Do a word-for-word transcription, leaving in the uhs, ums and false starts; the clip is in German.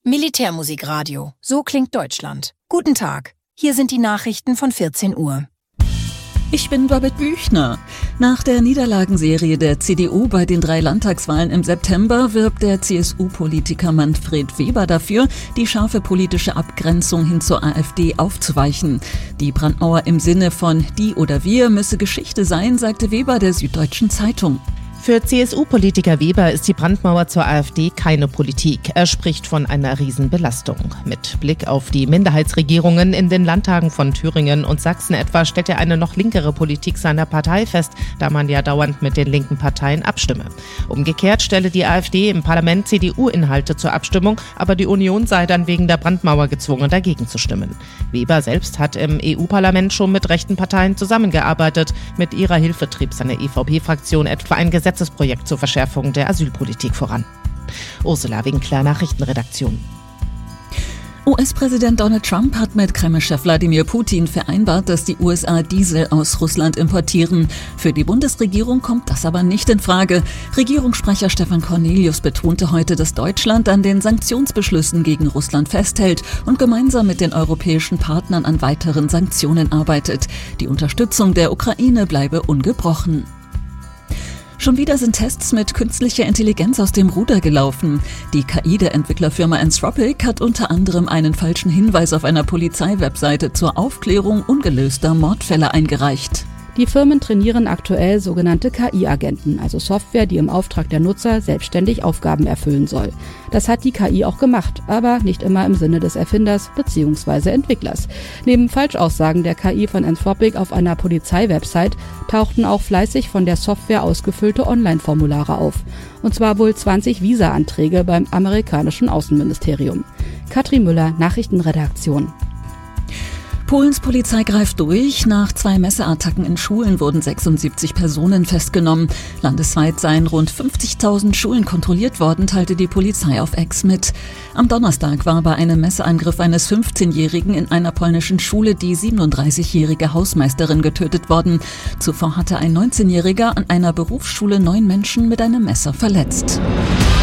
Militärmusikradio. So klingt Deutschland. Guten Tag. Hier sind die Nachrichten von vierzehn Uhr. Ich bin Babette Büchner. Nach der Niederlagenserie der C D U bei den drei Landtagswahlen im September wirbt der C S U-Politiker Manfred Weber dafür, die scharfe politische Abgrenzung hin zur AfD aufzuweichen. Die Brandmauer im Sinne von die oder wir müsse Geschichte sein, sagte Weber der Süddeutschen Zeitung. Für C S U-Politiker Weber ist die Brandmauer zur AfD keine Politik. Er spricht von einer Riesenbelastung. Mit Blick auf die Minderheitsregierungen in den Landtagen von Thüringen und Sachsen etwa stellt er eine noch linkere Politik seiner Partei fest, da man ja dauernd mit den linken Parteien abstimme. Umgekehrt stelle die AfD im Parlament C D U-Inhalte zur Abstimmung, aber die Union sei dann wegen der Brandmauer gezwungen, dagegen zu stimmen. Weber selbst hat im E U-Parlament schon mit rechten Parteien zusammengearbeitet. Mit ihrer Hilfe trieb seine E V P-Fraktion etwa ein Gesetz Projekt zur Verschärfung der Asylpolitik voran. Ursula Winkler, Nachrichtenredaktion. U S-Präsident Donald Trump hat mit Kreml-Chef Wladimir Putin vereinbart, dass die U S A Diesel aus Russland importieren. Für die Bundesregierung kommt das aber nicht in Frage. Regierungssprecher Stefan Cornelius betonte heute, dass Deutschland an den Sanktionsbeschlüssen gegen Russland festhält und gemeinsam mit den europäischen Partnern an weiteren Sanktionen arbeitet. Die Unterstützung der Ukraine bleibe ungebrochen. Schon wieder sind Tests mit künstlicher Intelligenz aus dem Ruder gelaufen. Die K I der Entwicklerfirma Anthropic hat unter anderem einen falschen Hinweis auf einer Polizeiwebseite zur Aufklärung ungelöster Mordfälle eingereicht. Die Firmen trainieren aktuell sogenannte K I-Agenten, also Software, die im Auftrag der Nutzer selbstständig Aufgaben erfüllen soll. Das hat die K I auch gemacht, aber nicht immer im Sinne des Erfinders bzw. Entwicklers. Neben Falschaussagen der K I von Anthropic auf einer Polizeiwebsite tauchten auch fleißig von der Software ausgefüllte Online-Formulare auf. Und zwar wohl zwanzig Visa-Anträge beim amerikanischen Außenministerium. Katrin Müller, Nachrichtenredaktion. Polens Polizei greift durch. Nach zwei Messerattacken in Schulen wurden sechsundsiebzig Personen festgenommen. Landesweit seien rund fünfzigtausend Schulen kontrolliert worden, teilte die Polizei auf X mit. Am Donnerstag war bei einem Messerangriff eines fünfzehnjährigen in einer polnischen Schule die siebenunddreißigjährige Hausmeisterin getötet worden. Zuvor hatte ein neunzehnjähriger an einer Berufsschule neun Menschen mit einem Messer verletzt.